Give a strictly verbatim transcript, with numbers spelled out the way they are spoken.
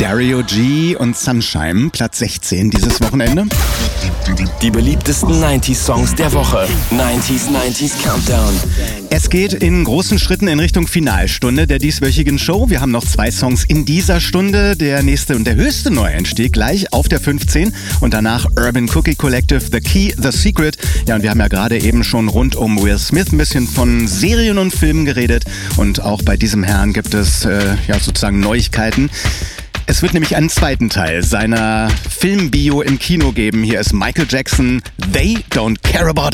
Dario G und Sunshine, Platz sechzehn dieses Wochenende. Die beliebtesten neunziger-Songs der Woche. neunziger neunziger Countdown. Es geht in großen Schritten in Richtung Finalstunde der dieswöchigen Show. Wir haben noch zwei Songs in dieser Stunde. Der nächste und der höchste Neueinstieg gleich auf der fünfzehn und danach Urban Cookie Collective, The Key, The Secret. Ja, und wir haben ja gerade eben schon rund um Will Smith ein bisschen von Serien und Filmen geredet und auch bei diesem Herrn gibt es äh, ja sozusagen Neuigkeiten. Es wird nämlich einen zweiten Teil seiner Filmbio im Kino geben. Hier ist Michael Jackson, They Don't Care About